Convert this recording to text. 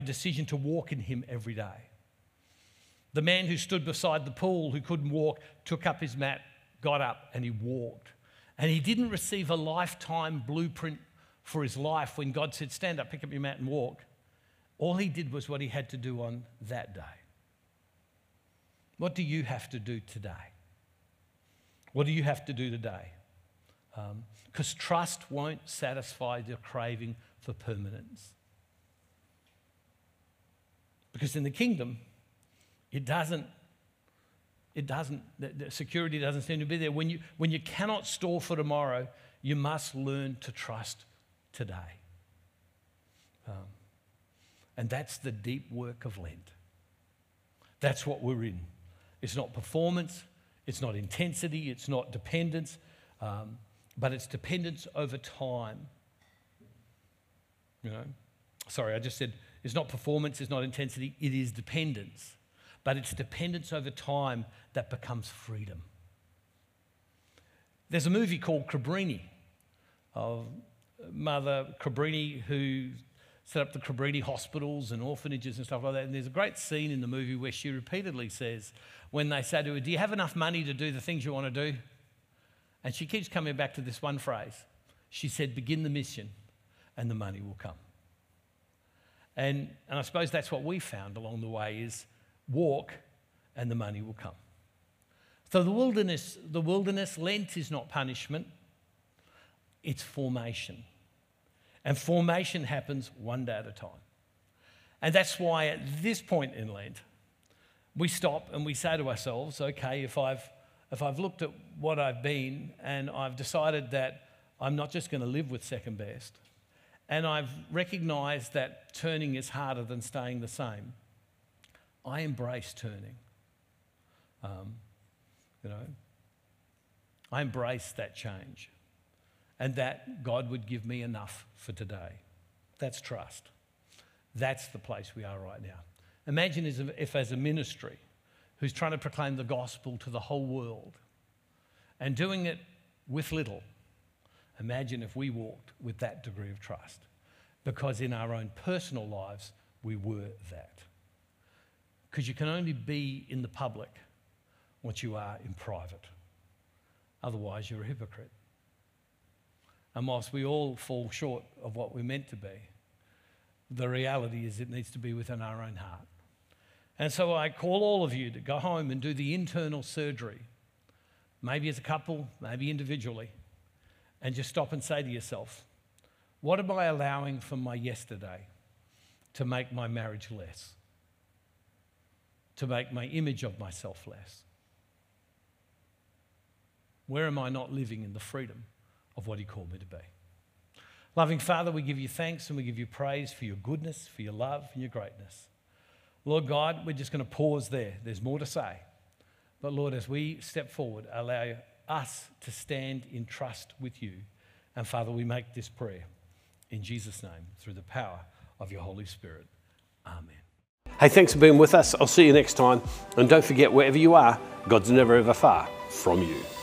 decision to walk in him every day. The man who stood beside the pool, who couldn't walk, took up his mat, got up, and he walked. And he didn't receive a lifetime blueprint for his life when God said, stand up, pick up your mat and walk. All he did was what he had to do on that day. What do you have to do today? What do you have to do today? Because trust won't satisfy the craving for permanence. Because in the kingdom, the security doesn't seem to be there. When you cannot store for tomorrow, you must learn to trust today. And that's the deep work of Lent. That's what we're in. It's not performance, it's not intensity, it's not dependence, but it's dependence over time. I just said it's not performance, it's not intensity, it is dependence. But it's dependence over time that becomes freedom. There's a movie called Cabrini, of Mother Cabrini, who set up the Cabrini hospitals and orphanages and stuff like that. And there's a great scene in the movie where she repeatedly says, when they say to her, do you have enough money to do the things you want to do? And she keeps coming back to this one phrase. She said, begin the mission and the money will come. And I suppose that's what we found along the way is walk and the money will come. So the wilderness, Lent is not punishment, it's formation. And formation happens one day at a time. And that's why at this point in Lent, we stop and we say to ourselves, okay, if I've looked at what I've been and I've decided that I'm not just going to live with second best, and I've recognised that turning is harder than staying the same, I embrace turning. I embrace that change and that God would give me enough for today. That's trust. That's the place we are right now. Imagine if as a ministry who's trying to proclaim the gospel to the whole world and doing it with little, imagine if we walked with that degree of trust, because in our own personal lives, we were that. Because you can only be in the public what you are in private. Otherwise, you're a hypocrite. And whilst we all fall short of what we're meant to be, the reality is it needs to be within our own heart. And so I call all of you to go home and do the internal surgery, maybe as a couple, maybe individually, and just stop and say to yourself, what am I allowing from my yesterday to make my marriage less? To make my image of myself less? Where am I not living in the freedom of what he called me to be? Loving Father, we give you thanks and we give you praise for your goodness, for your love and your greatness. Lord God, we're just going to pause there. There's more to say. But Lord, as we step forward, allow us to stand in trust with you. And Father, we make this prayer in Jesus' name through the power of your Holy Spirit. Amen. Hey, thanks for being with us. I'll see you next time. And don't forget, wherever you are, God's never ever far from you.